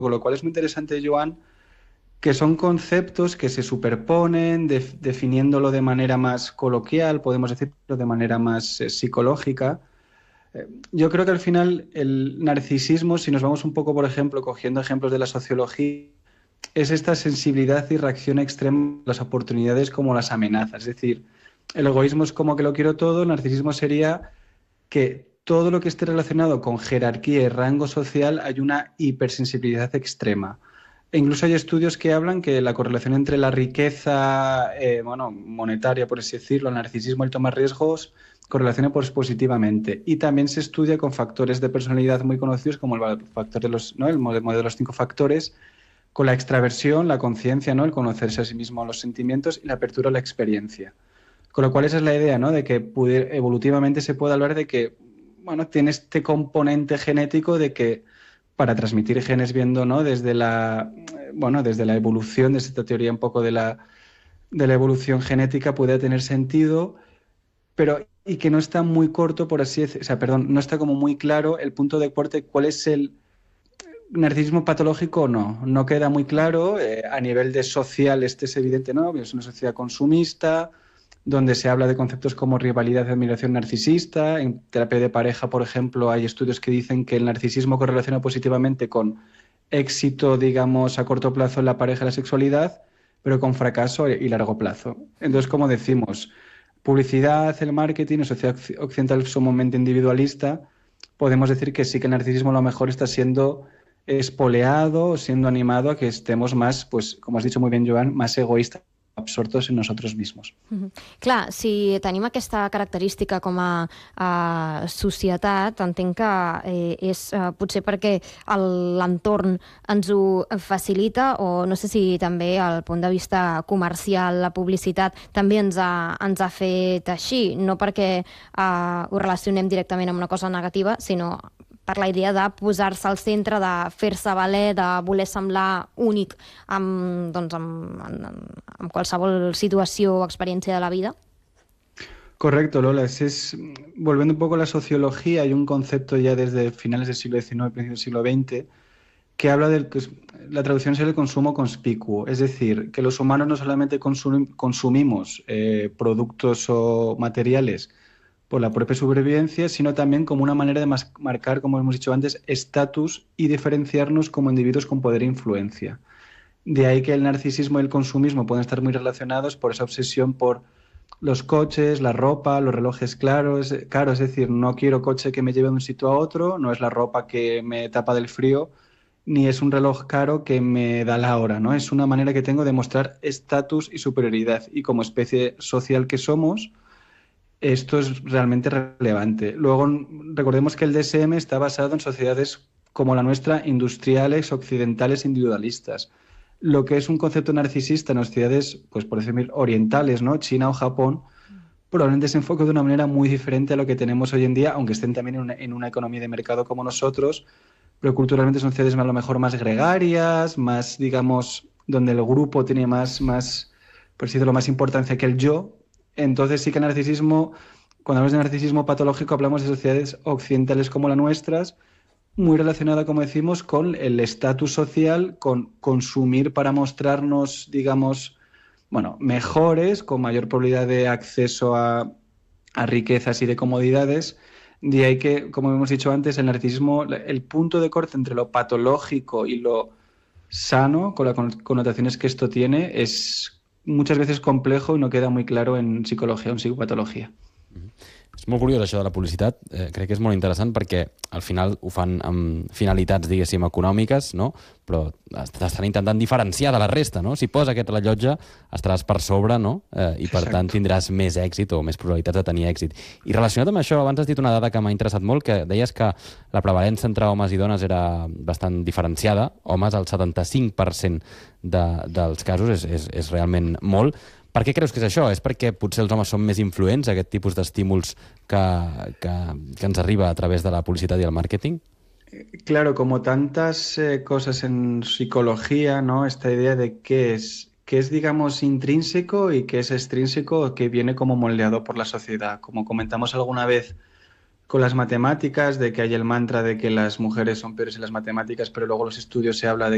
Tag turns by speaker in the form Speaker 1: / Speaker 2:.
Speaker 1: Con lo cual es muy interesante, Joan, que son conceptos que se superponen, definiéndolo de manera más coloquial, podemos decirlo de manera más psicológica. Yo creo que al final el narcisismo, si nos vamos un poco, por ejemplo, cogiendo ejemplos de la sociología, es esta sensibilidad y reacción extrema a las oportunidades como las amenazas. Es decir, el egoísmo es como que lo quiero todo, el narcisismo sería que todo lo que esté relacionado con jerarquía y rango social hay una hipersensibilidad extrema. E incluso hay estudios que hablan que la correlación entre la riqueza monetaria, por así decirlo, el narcisismo y el tomar riesgos, correlaciona positivamente. Y también se estudia con factores de personalidad muy conocidos como el factor de los, ¿no? El modelo de los 5 factores, con la extraversión, la conciencia, ¿no? El conocerse a sí mismo, los sentimientos y la apertura a la experiencia. Con lo cual esa es la idea, ¿no? De que evolutivamente se puede hablar de que, bueno, tiene este componente genético de que para transmitir genes viendo, ¿no? Desde la evolución, desde esta teoría un poco de la evolución genética puede tener sentido, pero y que no está muy corto, por así decirlo, o sea, perdón, no está como muy claro el punto de corte, cuál es el narcisismo patológico o no. No queda muy claro. A nivel de social, este es evidente, ¿no? Es una sociedad consumista, donde se habla de conceptos como rivalidad y admiración narcisista. En terapia de pareja, por ejemplo, hay estudios que dicen que el narcisismo correlaciona positivamente con éxito, digamos, a corto plazo en la pareja y la sexualidad, pero con fracaso y largo plazo. Entonces, como decimos, publicidad, el marketing, la sociedad occidental sumamente individualista, podemos decir que sí que el narcisismo a lo mejor está siendo espoleado, siendo animado a que estemos más, pues, como has dicho muy bien, Joan, más egoístas, absortos en nosotros mismos.
Speaker 2: Clar, si tenim aquesta característica com a societat, entenc que és potser perquè l'entorn ens ho facilita, o no sé si també al punt de vista comercial, la publicitat també ens ha fet així, no perquè ho relacionem directament amb una cosa negativa, sinó per la idea de posar-se al centre, de fer-se valer, de voler semblar únic amb qualsevol situació o experiència de la vida?
Speaker 1: Correcto, Lola. Volviendo un poco a la sociología, hay un concepto ya desde finales del siglo XIX, principios del siglo XX, que habla la traducción sería el consumo conspicuo. Es decir, que los humanos no solamente consumimos productos o materiales por la propia supervivencia, sino también como una manera de marcar, como hemos dicho antes, estatus y diferenciarnos como individuos con poder e influencia. De ahí que el narcisismo y el consumismo pueden estar muy relacionados por esa obsesión por los coches, la ropa, los relojes caros, es decir, no quiero coche que me lleve de un sitio a otro, no es la ropa que me tapa del frío, ni es un reloj caro que me da la hora, ¿no? Es una manera que tengo de mostrar estatus y superioridad. Y como especie social que somos, esto es realmente relevante. Luego, recordemos que el DSM está basado en sociedades como la nuestra, industriales, occidentales, individualistas. Lo que es un concepto narcisista en las sociedades, pues por decir, orientales, ¿no? China o Japón, probablemente se enfoque de una manera muy diferente a lo que tenemos hoy en día, aunque estén también en una economía de mercado como nosotros, pero culturalmente son sociedades a lo mejor más gregarias, más, digamos, donde el grupo tiene más por decirlo, más importancia que el yo. Entonces sí que narcisismo, cuando hablamos de narcisismo patológico, hablamos de sociedades occidentales como las nuestras, muy relacionada, como decimos, con el estatus social, con consumir para mostrarnos, digamos, mejores, con mayor probabilidad de acceso a riquezas y de comodidades. De ahí que, como hemos dicho antes, el narcisismo, el punto de corte entre lo patológico y lo sano, con las connotaciones que esto tiene, es muchas veces complejo y no queda muy claro en psicología o en psicopatología.
Speaker 3: És molt curiós això de la publicitat, crec que és molt interessant perquè al final ho fan amb finalitats, diguéssim, econòmiques, no? Però estan intentant diferenciar de la resta, no? Si posa aquest rellotge estaràs per sobre, no? I per tant tindràs més èxit o més probabilitats de tenir èxit. I relacionat amb això, abans has dit una dada que m'ha interessat molt, que deies que la prevalença entre homes i dones era bastant diferenciada. Homes, el 75% dels casos és realment molt. Per què creus que és això? És perquè potser els homes són més influents a aquest tipus d'estímuls que ens arriba a través de la publicitat i el màrqueting?
Speaker 1: Claro, como tantas cosas en psicología, ¿no? Esta idea de qué es, digamos, intrínseco y qué es extrínseco, que viene como moldeado por la sociedad. Como comentamos alguna vez con las matemáticas, de que hay el mantra de que las mujeres son peores en las matemáticas, pero luego los estudios se habla de